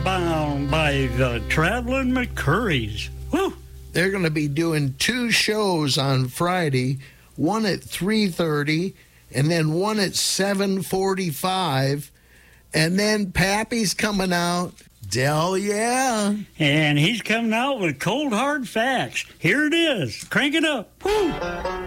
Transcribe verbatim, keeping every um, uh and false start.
bound by the Traveling McCurries. Woo! They're going to be doing two shows on Friday, one at three thirty and then one at seven forty-five. And then Pappy's coming out. Hell yeah. And he's coming out with cold hard facts. Here it is. Crank it up. Woo!